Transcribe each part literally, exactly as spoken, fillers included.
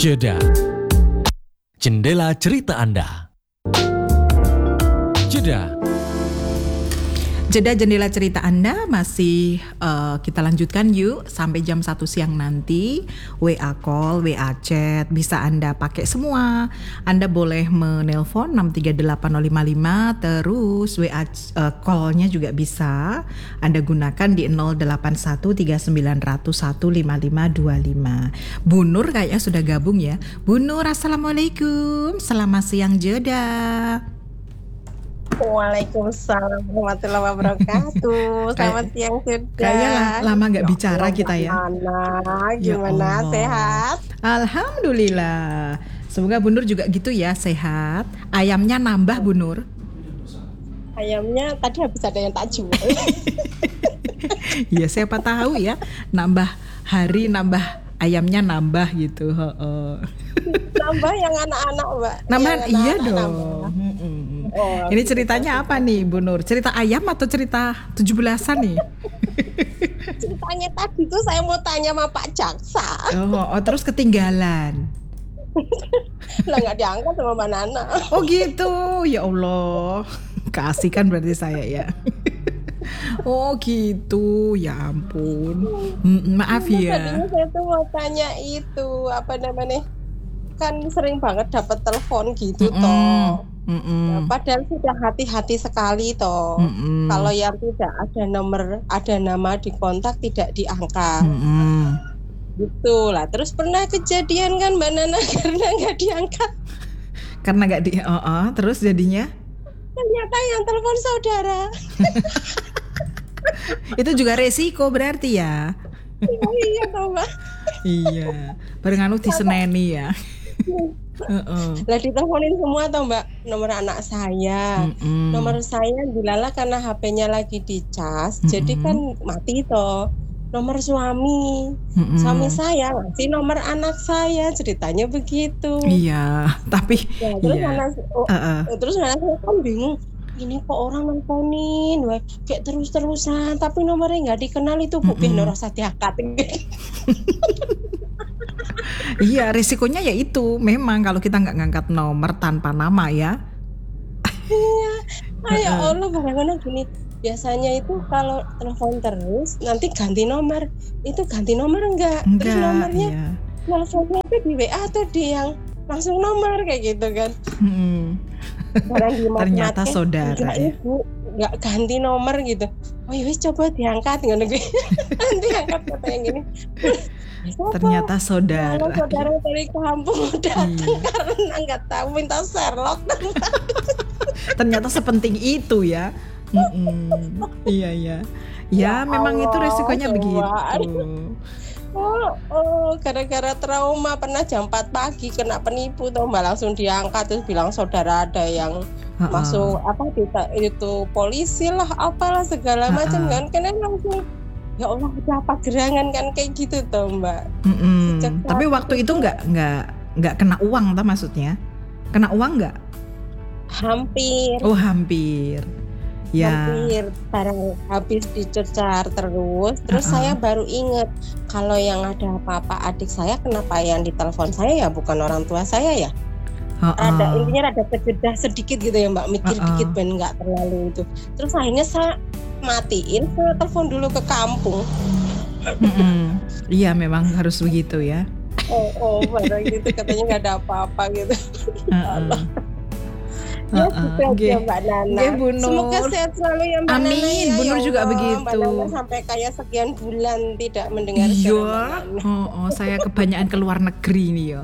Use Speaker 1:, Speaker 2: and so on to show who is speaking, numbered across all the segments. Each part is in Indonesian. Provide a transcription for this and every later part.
Speaker 1: Jeda. Jendela cerita Anda. Jeda.
Speaker 2: Jeda jendela cerita Anda masih uh, kita lanjutkan yuk sampai jam satu siang nanti. W A call, W A chat bisa Anda pakai semua. Anda boleh menelpon enam tiga delapan nol lima lima, terus W A uh, call-nya juga bisa Anda gunakan di nol delapan satu tiga sembilan nol satu lima lima dua lima. Bu Nur kayaknya sudah gabung ya. Bu Nur, assalamualaikum. Selamat siang Jeda.
Speaker 3: Waalaikumsalam warahmatullahi wabarakatuh. Selamat siang sudah.
Speaker 2: Kayaknya lama gak bicara ya kita ya.
Speaker 3: Gimana? Gimana? Ya sehat?
Speaker 2: Alhamdulillah. Semoga Bu Nur juga gitu ya, sehat. Ayamnya nambah Bu Nur?
Speaker 3: Ayamnya tadi habis ada yang tak jual.
Speaker 2: Ya siapa tahu ya, nambah hari nambah ayamnya nambah gitu.
Speaker 3: Nambah yang anak-anak Mbak.
Speaker 2: Nambah
Speaker 3: yang
Speaker 2: iya
Speaker 3: anak-anak
Speaker 2: dong.
Speaker 3: nambah. Oh,
Speaker 2: ini ceritanya apa nih Bu Nur? Cerita ayam atau cerita tujuh belasan nih?
Speaker 3: Ceritanya tadi tuh saya mau tanya sama Pak Jaksa.
Speaker 2: Oh, oh terus ketinggalan.
Speaker 3: Lah nggak diangkat sama Mbak Nana.
Speaker 2: Oh gitu, ya Allah. Keasikan berarti saya ya. Oh gitu, ya ampun. Maaf ya.
Speaker 3: Tadinya saya tuh mau tanya itu apa namanya? Kan sering banget dapat telepon gitu mm-mm. toh. Nah, padahal sudah hati-hati sekali toh. Mm-mm. Kalau yang tidak ada nomor, ada nama di kontak tidak diangkat. Mm-mm. Gitu lah. Terus pernah kejadian kan Mbak Nana karena nggak diangkat.
Speaker 2: Karena nggak di, oh, oh, terus jadinya?
Speaker 3: Ternyata yang telepon saudara.
Speaker 2: Itu juga resiko berarti ya?
Speaker 3: Oh, iya toh Mbak.
Speaker 2: Iya. Bareng anu diseneni ya.
Speaker 3: Uh-uh. Lah diteleponin semua toh Mbak, nomor anak saya, Mm-mm. nomor saya dilala karena H P-nya lagi dicas, Mm-mm. jadi kan mati toh. Nomor suami, Mm-mm. suami saya ngasih nomor anak saya, ceritanya begitu.
Speaker 2: Iya, tapi
Speaker 3: ya, terus
Speaker 2: iya.
Speaker 3: anak, oh, uh-uh. terus anak saya kan bingung. Ini kok orang nelponin, wah, kayak terus-terusan, tapi nomornya nggak dikenal itu Bu Biar rasa diangkat.
Speaker 2: Iya, risikonya ya itu. Memang kalau kita nggak ngangkat nomor tanpa nama ya.
Speaker 3: Iya, ah, ya Allah bagaimana gini. Biasanya itu kalau telepon terus nanti ganti nomor. Itu ganti nomor enggak?
Speaker 2: Enggak,
Speaker 3: terus nomornya
Speaker 2: iya.
Speaker 3: Teleponnya itu di W A atau di yang langsung nomor kayak gitu kan. Hmm.
Speaker 2: Ternyata saudara
Speaker 3: enggak,
Speaker 2: ya.
Speaker 3: Ibu nggak ganti nomor gitu. Oh ya wis coba diangkat ngono gue. Nanti angkat kata yang gini.
Speaker 2: Ternyata saudara.
Speaker 3: Kalau saudara dari kampung datang iya. Karena nggak tahu minta Sherlock.
Speaker 2: Ternyata sepenting itu ya. Iya iya. Ya, ya memang Allah, itu resikonya Allah. Begitu.
Speaker 3: Oh, oh, gara-gara trauma pernah jam empat pagi kena penipu tuh Mbak langsung diangkat terus bilang saudara ada yang uh-uh. masuk apa kita itu polisi lah apalah segala uh-uh. macam kan karena langsung ya Allah ada apa gerangan kan kayak gitu tuh Mbak.
Speaker 2: Tapi waktu itu nggak nggak nggak kena uang tak maksudnya? Kena uang nggak?
Speaker 3: Hampir.
Speaker 2: Oh hampir. Ya.
Speaker 3: Hampir barang habis dicecar terus terus uh-uh. saya baru inget kalau yang ada apa-apa adik saya kenapa yang ditelepon saya ya bukan orang tua saya ya. Uh-uh. Ada intinya ada kejedah sedikit gitu ya Mbak mikir uh-uh. dikit ben nggak terlalu itu. Terus akhirnya saya matiin, saya telepon dulu ke kampung.
Speaker 2: Iya memang harus begitu ya.
Speaker 3: Oh, oh barang gitu katanya nggak ada apa-apa gitu. Uh-uh. Ya uh-uh.
Speaker 2: G-
Speaker 3: aja Mbak Nana.
Speaker 2: G-
Speaker 3: Semoga sehat selalu ya Mbak
Speaker 2: Amin.
Speaker 3: Nana.
Speaker 2: Amin,
Speaker 3: ya,
Speaker 2: Bu Nur
Speaker 3: ya
Speaker 2: juga
Speaker 3: Allah.
Speaker 2: begitu.
Speaker 3: Mbak Nana sampai kayak sekian bulan tidak mendengar
Speaker 2: iya. Oh, oh, saya kebanyakan ke luar negeri nih ya.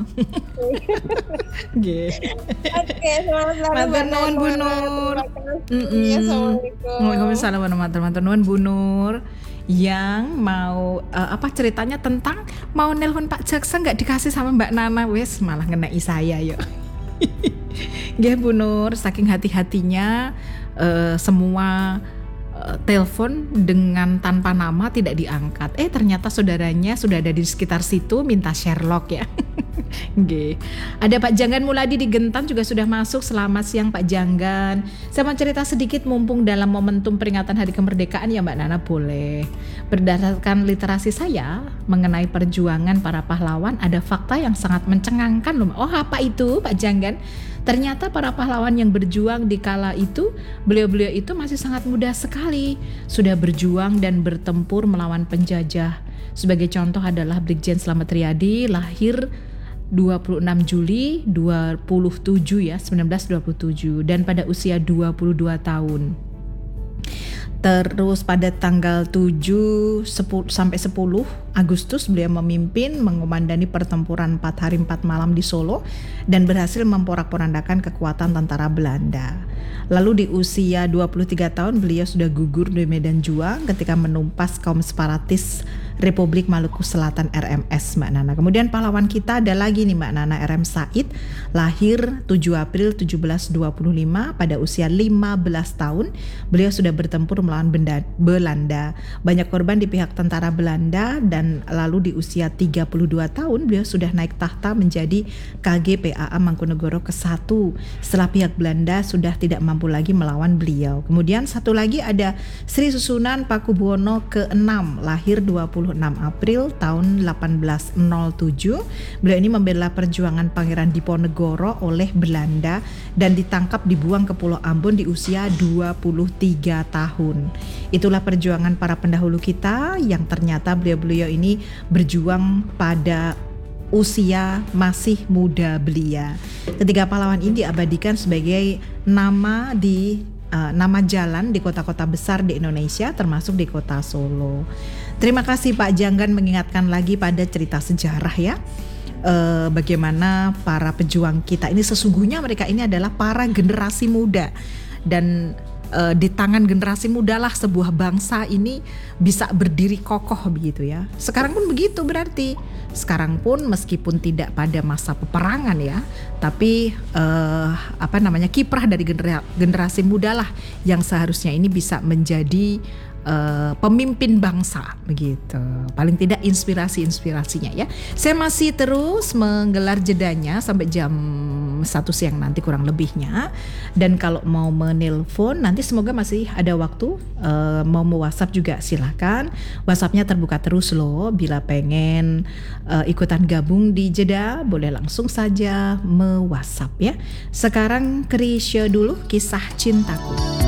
Speaker 3: Oke, selamat selamat
Speaker 2: Mbak Nur. Bu Nur.
Speaker 3: Iya, Assalamualaikum.
Speaker 2: Waalaikumsalam warahmatullahi wabarakatuh. Bu Nur yang mau uh, apa ceritanya tentang mau nelpon Pak Jaksa nggak dikasih sama Mbak Nana, wes malah ngenai saya yuk. Nggih Bu Nur, saking hati-hatinya uh, semua uh, telepon dengan tanpa nama tidak diangkat. Eh ternyata saudaranya sudah ada di sekitar situ minta Sherlock ya. Oke. Ada Pak Janggan Muladi di Gentan juga sudah masuk. Selamat siang Pak Janggan. Saya mau cerita sedikit mumpung dalam momentum peringatan Hari Kemerdekaan ya Mbak Nana, boleh. Berdasarkan literasi saya mengenai perjuangan para pahlawan, ada fakta yang sangat mencengangkan loh. Oh, apa itu Pak Janggan? Ternyata para pahlawan yang berjuang di kala itu, beliau-beliau itu masih sangat muda sekali. Sudah berjuang dan bertempur melawan penjajah. Sebagai contoh adalah Brigjen Slamet Riyadi, lahir dua puluh enam Juli dua puluh tujuh ya, seribu sembilan ratus dua puluh tujuh, dan pada usia dua puluh dua tahun. Terus pada tanggal tujuh sampai sepuluh Agustus beliau memimpin mengomandani pertempuran empat hari empat malam di Solo dan berhasil memporak-porandakan kekuatan tentara Belanda. Lalu di usia dua puluh tiga tahun beliau sudah gugur di medan juang ketika menumpas kaum separatis Republik Maluku Selatan R M S Mbak Nana. Kemudian pahlawan kita ada lagi nih Mbak Nana, R M Said, lahir tujuh April tujuh belas dua puluh lima pada usia lima belas tahun. Beliau sudah bertempur melawan Belanda. Banyak korban di pihak tentara Belanda dan lalu di usia tiga puluh dua tahun beliau sudah naik tahta menjadi K G P A A Mangkunegoro ke satu setelah pihak Belanda sudah tidak mampu lagi melawan beliau. Kemudian satu lagi ada Sri Susunan Pakubuwono ke enam, lahir dua puluh enam April tahun delapan belas nol tujuh. Beliau ini membela perjuangan Pangeran Diponegoro oleh Belanda dan ditangkap dibuang ke Pulau Ambon di usia dua puluh tiga tahun. Itulah perjuangan para pendahulu kita yang ternyata beliau-beliau ini berjuang pada usia masih muda belia. Ketiga pahlawan ini diabadikan sebagai nama di uh, nama jalan di kota-kota besar di Indonesia termasuk di kota Solo. Terima kasih Pak Janggan mengingatkan lagi pada cerita sejarah ya. Uh, bagaimana para pejuang kita ini sesungguhnya mereka ini adalah para generasi muda dan uh, di tangan generasi muda lah sebuah bangsa ini bisa berdiri kokoh begitu ya. Sekarang pun begitu berarti. Sekarang pun meskipun tidak pada masa peperangan ya, tapi uh, apa namanya kiprah dari genera- generasi muda lah yang seharusnya ini bisa menjadi Uh, pemimpin bangsa begitu. Paling tidak inspirasi-inspirasinya ya. Saya masih terus menggelar jedanya sampai jam satu siang nanti kurang lebihnya. Dan kalau mau menelpon nanti semoga masih ada waktu. uh, Mau me-WhatsApp juga silakan. WhatsAppnya terbuka terus loh. Bila pengen uh, ikutan gabung di jeda boleh langsung saja me-WhatsApp ya. Sekarang Krisya dulu, Kisah Cintaku.